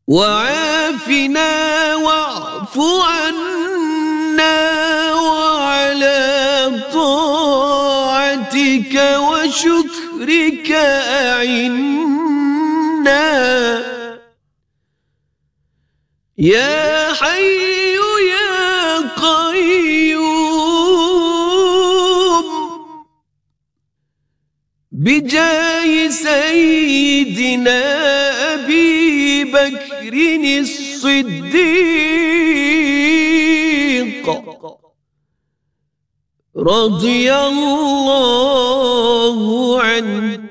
وعافنا واعف عنا وعلى طاعتك وشكرك أعنا يا حي يا قيوم بجاه سيدنا أبي بكر الصديق رضي الله عنه